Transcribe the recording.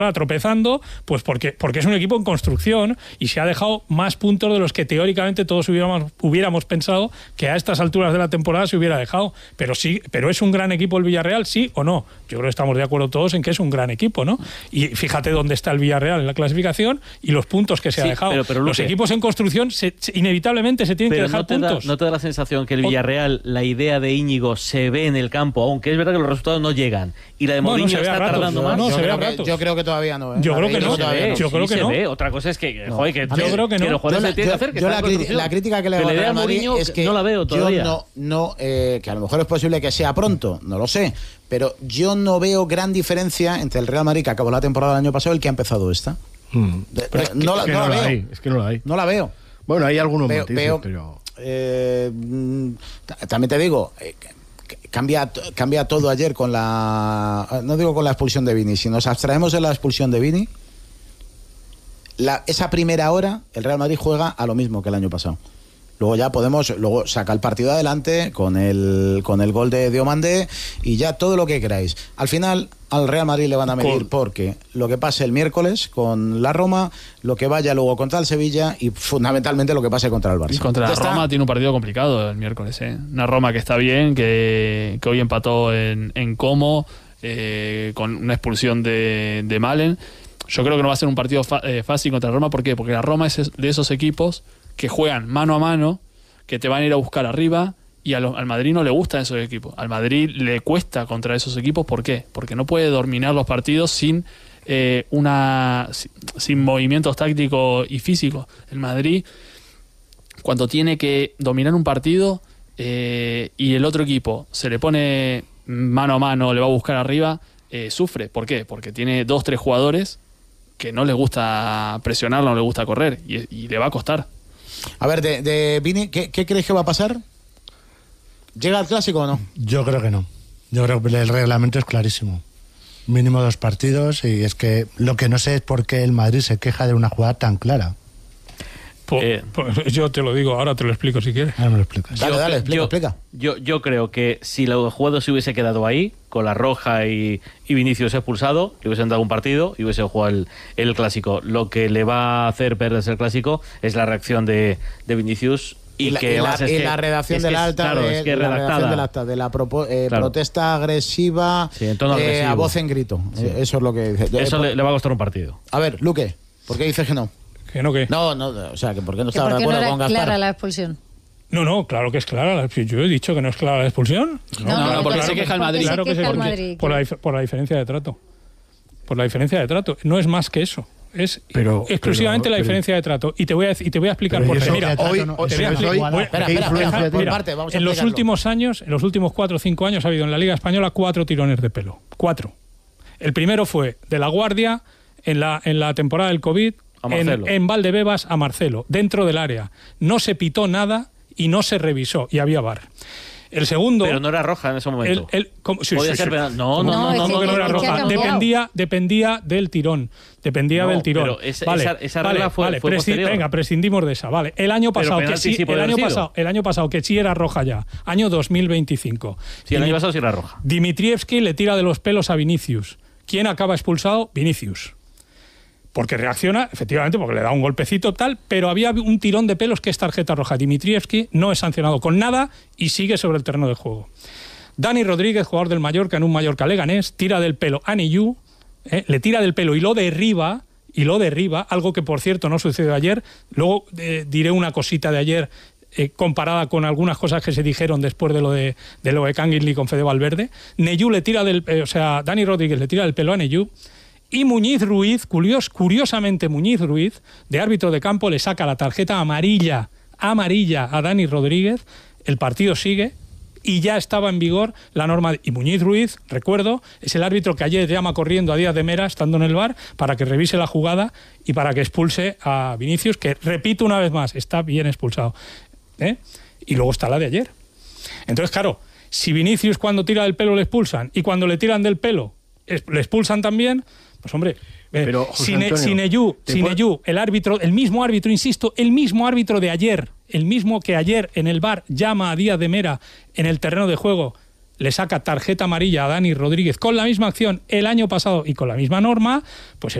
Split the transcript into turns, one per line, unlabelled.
tropezando, pues porque es un equipo en construcción y se ha dejado más puntos de los que teóricamente todos hubiéramos pensado que a estas alturas de la temporada se hubiera dejado. Pero es un gran equipo el Villarreal, ¿sí o no? Yo creo que estamos de acuerdo todos en que es un gran equipo, ¿no? Y fíjate dónde está el Villarreal en la clasificación y los puntos que se ha dejado. Pero los equipos en construcción inevitablemente se tienen que dejar puntos.
¿No te da la sensación que el Villarreal, la idea de Íñigo se ve en el campo, aunque es verdad que los resultados no llegan, y la de Mourinho está tardando más?
Yo creo que todavía no.
Yo creo que no. Yo creo que no.
Otra cosa es que,
yo creo que no.
los jugadores se tienen que hacer.
Yo la crítica que le doy a Mourinho es que
no la veo todavía.
Que a lo mejor es posible que sea pronto, no lo sé, pero yo no veo gran diferencia entre el Real Madrid que acabó la temporada del año pasado y el que ha empezado esta. No la veo.
Es que no la hay.
No la veo.
Bueno, hay algunos matices, pero
también te digo, cambia todo ayer con no digo con la expulsión de Vini, si nos abstraemos de la expulsión de Vini, esa primera hora el Real Madrid juega a lo mismo que el año pasado. Luego saca el partido adelante con el gol de Diomandé y ya todo lo que queráis. Al final al Real Madrid le van a medir porque lo que pase el miércoles con la Roma, lo que vaya luego contra el Sevilla y fundamentalmente lo que pase contra el Barça.
Y contra la Roma tiene un partido complicado el miércoles, ¿eh? Una Roma que está bien, que hoy empató en Como con una expulsión de Malen. Yo creo que no va a ser un partido fácil contra la Roma. ¿Por qué? Porque la Roma es de esos equipos que juegan mano a mano, que te van a ir a buscar arriba, y al Madrid no le gustan esos equipos. Al Madrid le cuesta contra esos equipos. ¿Por qué? Porque no puede dominar los partidos sin movimientos tácticos y físicos. El Madrid, cuando tiene que dominar un partido y el otro equipo se le pone mano a mano, le va a buscar arriba, sufre. ¿Por qué? Porque tiene 2-3 jugadores que no les gusta presionar, no les gusta correr, y le va a costar.
A ver, de Vini, ¿qué crees que va a pasar? ¿Llega al Clásico o no?
Yo creo que no. Yo creo que el reglamento es clarísimo. Mínimo 2 partidos, y es que lo que no sé es por qué el Madrid se queja de una jugada tan clara.
Pues yo te lo digo, ahora te lo explico si quieres.
Ahora me lo explicas.
Dale, explica.
Yo creo que si el juego se hubiese quedado ahí, con la roja y Vinicius expulsado, le hubiesen dado un partido y hubiese jugado el Clásico. Lo que le va a hacer perderse el Clásico es la reacción de Vinicius. Y
la redacción del acta, de la protesta agresiva,
en tono agresivo,
a voz en grito. Sí. Eso es lo que dice.
Eso le va a costar un partido.
A ver, Luque, ¿por qué dices que no?
¿Que no qué?
No, o sea, que ¿por qué no estaba de acuerdo con Gaspar?
¿Por qué no era clara la expulsión?
No, claro que es clara. Yo he dicho que no es clara la expulsión.
No, porque se queja el Madrid.
Claro que se por la diferencia de trato. Por la diferencia de trato. No es más que eso. Es exclusivamente la diferencia de trato. Y te voy a explicar por qué. Mira, en los últimos años, en los últimos 4 o 5 años, ha habido en la Liga Española 4 tirones de pelo. 4. El primero fue de La Guardia en la temporada del COVID, en Valdebebas, a Marcelo, dentro del área. No se pitó nada y no se revisó, y había VAR. El segundo...
Pero no era roja en ese momento.
Podía ser
penal.
No era roja. Dependía del tirón.
Pero esa regla fue posterior.
Venga, prescindimos de esa. Vale. El año pasado que sí era roja ya. Año 2025.
Sí, el año pasado sí era roja.
Dimitrievski le tira de los pelos a Vinicius. ¿Quién acaba expulsado? Vinicius. Porque reacciona, efectivamente, porque le da un golpecito tal, pero había un tirón de pelos que es tarjeta roja. Dimitrievski no es sancionado con nada y sigue sobre el terreno de juego. Dani Rodríguez, jugador del Mallorca en un Mallorca Leganés, tira del pelo a Neyú, le tira del pelo y lo derriba, algo que por cierto no sucedió ayer. Luego diré una cosita de ayer comparada con algunas cosas que se dijeron después de lo de Canguilí con Fede Valverde. Dani Rodríguez le tira del pelo a Neyú. Y Muñiz Ruiz, curiosamente Muñiz Ruiz, de árbitro de campo, le saca la tarjeta amarilla a Dani Rodríguez. El partido sigue y ya estaba en vigor la norma. Y Muñiz Ruiz, recuerdo, es el árbitro que ayer llama corriendo a Díaz de Mera, estando en el VAR, para que revise la jugada y para que expulse a Vinicius, que, repito una vez más, está bien expulsado. Y luego está la de ayer. Entonces, claro, si Vinicius cuando tira del pelo le expulsan y cuando le tiran del pelo le expulsan también... Pues hombre,
pero
Sineyú, el mismo árbitro de ayer, el mismo que ayer en el VAR llama a Díaz de Mera en el terreno de juego, le saca tarjeta amarilla a Dani Rodríguez con la misma acción el año pasado y con la misma norma, pues